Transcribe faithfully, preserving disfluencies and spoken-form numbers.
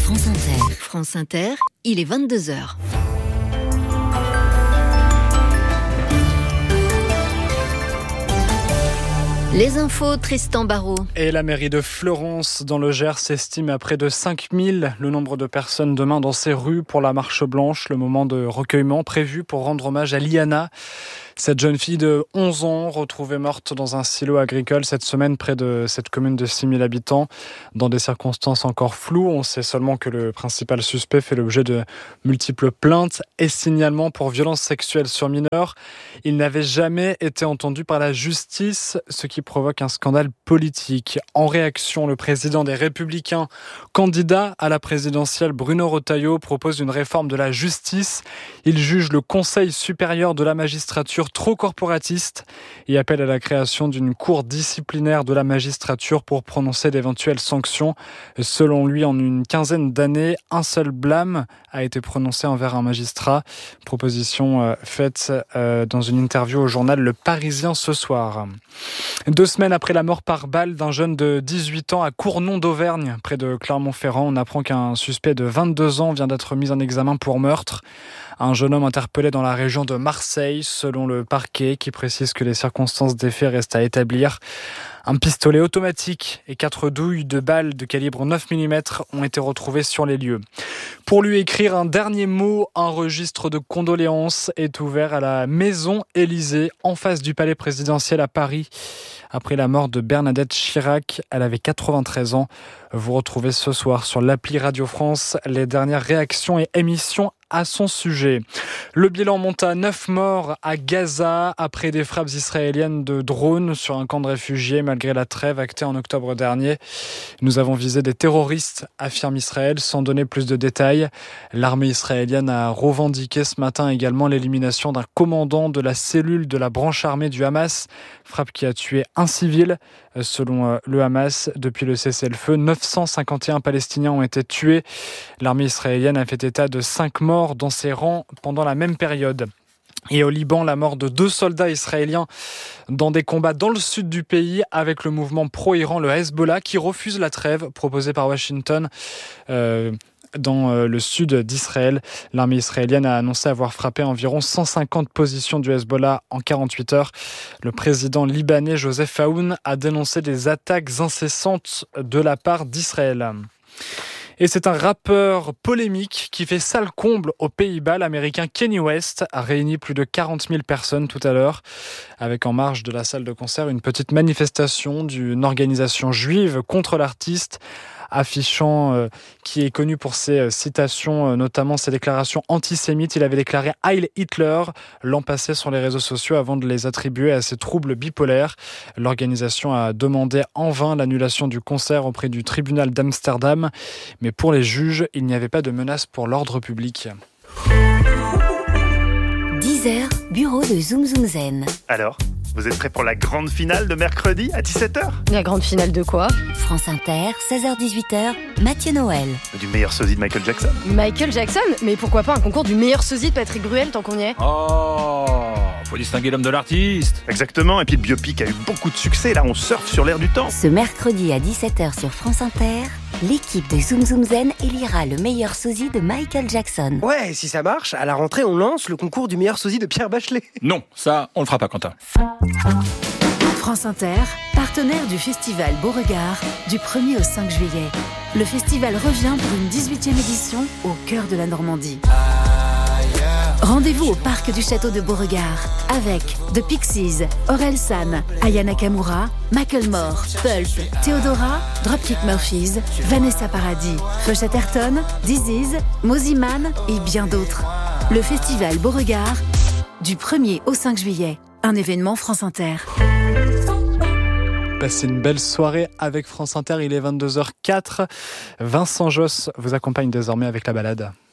France Inter. France Inter, il est vingt-deux heures. Les infos, Tristan Barraud. Et la mairie de Fleurance, dans le Gers, estime à près de cinq mille le nombre de personnes demain dans ses rues pour la marche blanche, le moment de recueillement prévu pour rendre hommage à Liana. Cette jeune fille de onze ans, retrouvée morte dans un silo agricole cette semaine près de cette commune de six mille habitants, dans des circonstances encore floues. On sait seulement que le principal suspect fait l'objet de multiples plaintes et signalements pour violences sexuelles sur mineurs. Il n'avait jamais été entendu par la justice, ce qui provoque un scandale politique. En réaction, le président des Républicains, candidat à la présidentielle, Bruno Retailleau, propose une réforme de la justice. Il juge le Conseil supérieur de la magistrature trop corporatiste et appelle à la création d'une cour disciplinaire de la magistrature pour prononcer d'éventuelles sanctions. Selon lui, en une quinzaine d'années, un seul blâme a été prononcé envers un magistrat. Proposition euh, faite euh, dans une interview au journal Le Parisien ce soir. Deux semaines après la mort par balle d'un jeune de dix-huit ans à Cournon d'Auvergne, près de Clermont-Ferrand, on apprend qu'un suspect de vingt-deux ans vient d'être mis en examen pour meurtre. Un jeune homme interpellé dans la région de Marseille, selon le parquet, qui précise que les circonstances des faits restent à établir. Un pistolet automatique et quatre douilles de balles de calibre neuf millimètres ont été retrouvées sur les lieux. Pour lui écrire un dernier mot, un registre de condoléances est ouvert à la Maison Élysée, en face du palais présidentiel à Paris. Après la mort de Bernadette Chirac, elle avait quatre-vingt-treize ans. Vous retrouvez ce soir sur l'appli Radio France les dernières réactions et émissions à son sujet. Le bilan monte à neuf morts à Gaza après des frappes israéliennes de drones sur un camp de réfugiés malgré la trêve actée en octobre dernier. Nous avons visé des terroristes, affirme Israël, sans donner plus de détails. L'armée israélienne a revendiqué ce matin également l'élimination d'un commandant de la cellule de la branche armée du Hamas, frappe qui a tué un civil. Selon le Hamas, depuis le cessez-le-feu, neuf cent cinquante et un Palestiniens ont été tués. L'armée israélienne a fait état de cinq morts dans ses rangs pendant la même période. Et au Liban, la mort de deux soldats israéliens dans des combats dans le sud du pays avec le mouvement pro-Iran, le Hezbollah, qui refuse la trêve proposée par Washington. Euh, Dans le sud d'Israël, l'armée israélienne a annoncé avoir frappé environ cent cinquante positions du Hezbollah en quarante-huit heures. Le président libanais Joseph Aoun a dénoncé des attaques incessantes de la part d'Israël. Et c'est un rappeur polémique qui fait sale comble aux Pays-Bas. L'américain Kanye West a réuni plus de quarante mille personnes tout à l'heure, avec en marge de la salle de concert une petite manifestation d'une organisation juive contre l'artiste, affichant, euh, qui est connu pour ses euh, citations, euh, notamment ses déclarations antisémites. Il avait déclaré « Heil Hitler » l'an passé sur les réseaux sociaux avant de les attribuer à ses troubles bipolaires. L'organisation a demandé en vain l'annulation du concert auprès du tribunal d'Amsterdam. Mais pour les juges, il n'y avait pas de menace pour l'ordre public. dix heures, bureau de Zoom Zoom Zen. Alors, vous êtes prêts pour la grande finale de mercredi à dix-sept heures ? La grande finale de quoi ? France Inter, seize heures dix-huit heures, Mathieu Noël. Du meilleur sosie de Michael Jackson ? Michael Jackson ? Mais pourquoi pas un concours du meilleur sosie de Patrick Bruel tant qu'on y est ? Oh, faut distinguer l'homme de l'artiste. Exactement, et puis le biopic a eu beaucoup de succès, là on surfe sur l'air du temps. Ce mercredi à dix-sept heures sur France Inter, l'équipe de Zoom Zoom Zen élira le meilleur sosie de Michael Jackson. Ouais, si ça marche, à la rentrée on lance le concours du meilleur sosie de Pierre Bachelet. Non, ça, on le fera pas, Quentin. France Inter, partenaire du festival Beauregard du premier au cinq juillet. Le festival revient pour une dix-huitième édition au cœur de la Normandie. Rendez-vous au parc du château de Beauregard avec The Pixies, Orelsan, Aya Nakamura, Macklemore, Pulp, Theodora, Dropkick Murphys, Vanessa Paradis, Feu Chatterton, Disease, Moziman et bien d'autres. Le festival Beauregard du premier au cinq juillet. Un événement France Inter. Passez une belle soirée avec France Inter, il est vingt-deux heures zéro quatre. Vincent Josse vous accompagne désormais avec la balade.